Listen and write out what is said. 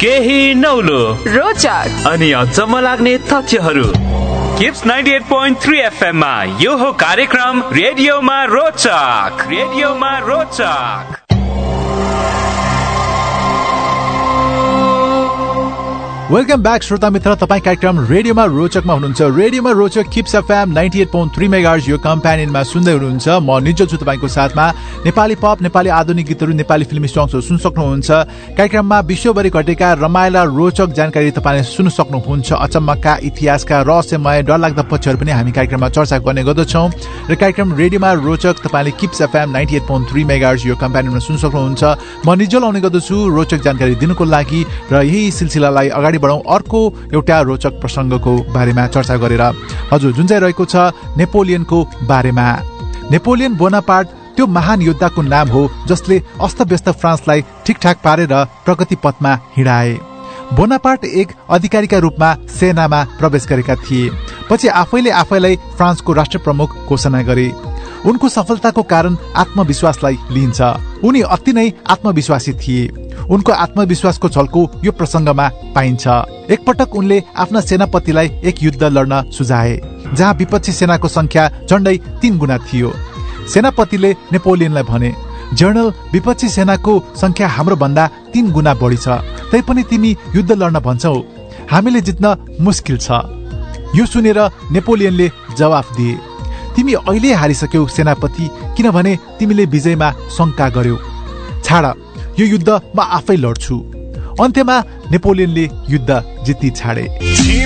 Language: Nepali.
केही नौलो रोचक अनि अचम्म लाग्ने तथ्यहरू किप्स 98.3 FM मा यो हो कार्यक्रम रेडियोमा रोचक। वेलकम ब्याक श्रोता मित्र, तपाईँ कार्यक्रम रेडियोमा रोचकमा हुनुहुन्छ। रेडियोमा रोचक किप्स एफएम 98.3 मेगाहर्ज यो कम्प्यानियनमा सुन्दै हुनुहुन्छ। म निजल छु तपाईँको साथमा। नेपाली पप, नेपाली आधुनिक गीतहरू, नेपाली फिल्मी सङ्ग्सहरू सुन्न सक्नुहुन्छ। कार्यक्रममा विश्वभरि घटेका रमाइला रोचक जानकारी तपाईँले सुन्न सक्नुहुन्छ। अचम्मका, इतिहासका, रहस्यमय, डरलाग्दा पक्षहरू पनि हामी कार्यक्रममा चर्चा गर्ने गर्दछौँ। र कार्यक्रम रेडियोमा रोचक तपाईँले किप्स एफएम 98.3 मेगाहर्ज यो कम्प्यानियनमा सुन्न सक्नुहुन्छ। म निजल आउने गर्दछु रोचक जानकारी दिनुको लागि र यही सिलसिलालाई अगाडि बढाउँ अर्को एउटा रोचक प्रसङ्गको बारेमा चर्चा गरेर। हजुर, जुन चाहिँ रहेको छ नेपोलियनको बारेमा। नेपोलियन बोनापार्ट त्यो महान योद्धाको नाम हो जसले अस्तव्यस्त फ्रान्सलाई ठिकठाक पारेर प्रगति पथमा हिँडाए। बोनापार्ट एक अधिकारीका रूपमा सेनामा प्रवेश गरेका थिए। पछि आफैलाई फ्रान्सको राष्ट्रप्रमुख घोषणा गरे। उनको सफलताको कारण आत्मविश्वासलाई लिइन्छ। उनी अति नै आत्मविश्वासी थिए। उनको आत्मविश्वासको झल्को यो प्रसङ्गमा पाइन्छ। एकपटक उनले आफ्ना सेनापतिलाई एक युद्ध लड्न सुझाए जहाँ विपक्षी सेनाको संख्या झण्डै 3 गुणा थियो। सेनापतिले नेपोलियनलाई भने, जनरल, विपक्षी सेनाको संख्या हाम्रो भन्दा 3 गुणा बढी छ, तैपनि तिमी युद्ध लड्न भन्छौ, हामीले जित्न मुस्किल छ। यो सुनेर नेपोलियनले जवाफ दिए, तिमी अहिले हारिसक्यौ सेनापति, किनभने तिमीले विजयमा शंका गर्यौ। छाड, यो युद्ध म आफै लड्छु। अन्त्यमा नेपोलियनले युद्ध जित्ती छाडे।